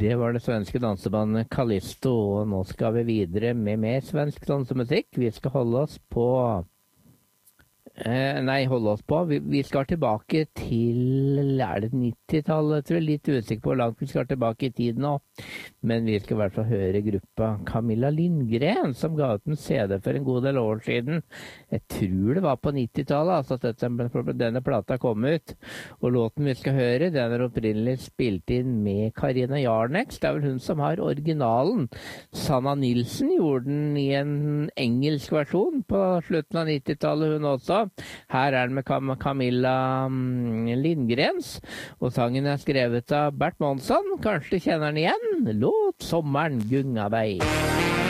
Det var det svenske dansebandet Callisto, og nå skal vi videre med mer svensk dansemusikk. Vi skal holde oss på Vi skal tilbake til, er det 90-tallet, tror jeg, litt usikker på hvor langt vi skal tilbake i tiden nå. Men vi skal i hvert fall høre gruppa Camilla Lindgren, som ga ut en CD for en god del år siden. Jeg tror det var på 90-tallet, altså at denne plata kom ut. Og låten vi skal høre, den er opprinnelig spilt inn med Karina Jarnex. Det er vel hun som har originalen. Sanna Nilsen gjorde den i en engelsk versjon på slutten av 90-tallet, hun også. Her er den med Camilla Lindgrens, og sangen er skrevet av Bert Månsson. Kanskje du kjenner den igjen? Låt sommeren gunga vei.